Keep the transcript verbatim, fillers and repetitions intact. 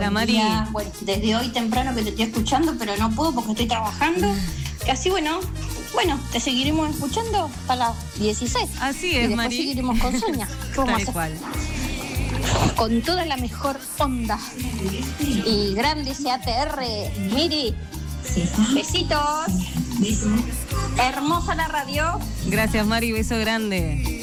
Hola, Mari. Ya, bueno, desde hoy temprano que te estoy escuchando, pero no puedo porque estoy trabajando. Así, bueno, bueno, te seguiremos escuchando a las dieciséis. Así y es, después Mari. seguiremos con Sonia. ¿Qué vamos a Tal hacer? cual. Con toda la mejor onda. Y grande ese A T R, Miri. Besitos. Hermosa la radio. Gracias, Mari. Beso grande.